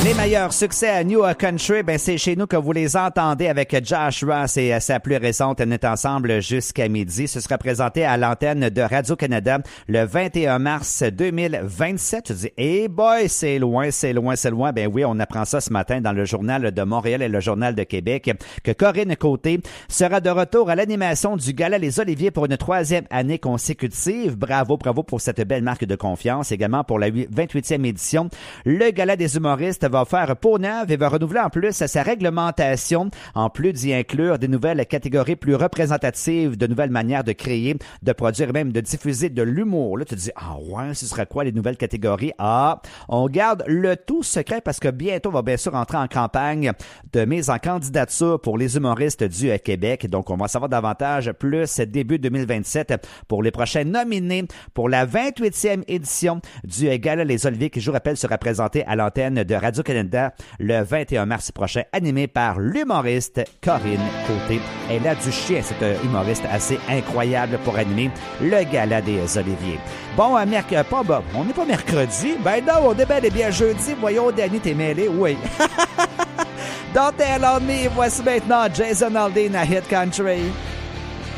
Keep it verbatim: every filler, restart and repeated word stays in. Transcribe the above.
Les meilleurs succès à New Country, ben c'est chez nous que vous les entendez avec Josh Ross et sa plus récente On est ensemble jusqu'à midi. Ce sera présenté à l'antenne de Radio-Canada le vingt et un mars deux mille vingt-sept. Tu dis, hey boy, c'est loin, c'est loin, c'est loin. Ben oui, on apprend ça ce matin dans le Journal de Montréal et le Journal de Québec que Corinne Côté sera de retour à l'animation du Gala Les Oliviers pour une troisième année consécutive. Bravo, bravo pour cette belle marque de confiance. Également pour la vingt-huitième édition, le Gala des humoristes va faire peau neuve et va renouveler en plus sa réglementation, en plus d'y inclure des nouvelles catégories plus représentatives, de nouvelles manières de créer, de produire et même de diffuser de l'humour. Là, tu te dis, ah ouais, ce sera quoi les nouvelles catégories? Ah, on garde le tout secret parce que bientôt, on va bien sûr entrer en campagne de mise en candidature pour les humoristes du Québec. Donc, on va savoir davantage plus début deux mille vingt-sept pour les prochains nominés pour la vingt-huitième édition du Gala Les Oliviers qui, je vous rappelle, sera présenté à l'antenne de Radio-Canada le vingt et un mars prochain, animé par l'humoriste Corinne Côté. Elle a du chien, cette humoriste assez incroyable pour animer le Gala des Oliviers. Bon, à merc- pas, bon, on n'est pas mercredi. Ben non, on est bel et bien jeudi. Voyons, Danny, t'es mêlé? Oui. Don't Tell on Me. Voici maintenant Jason Aldean à Hit Country.